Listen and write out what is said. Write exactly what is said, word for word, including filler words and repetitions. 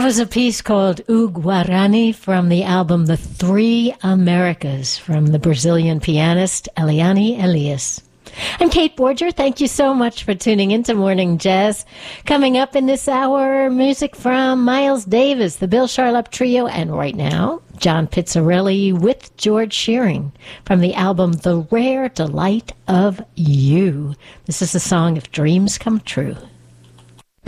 was a piece called O Guarani from the album The Three Americas from the Brazilian pianist Eliane Elias. I'm Kate Borger. Thank you so much for tuning into Morning Jazz. Coming up in this hour, music from Miles Davis, the Bill Charlap Trio, and right now, John Pizzarelli with George Shearing from the album The Rare Delight of You. This is the song If Dreams Come True.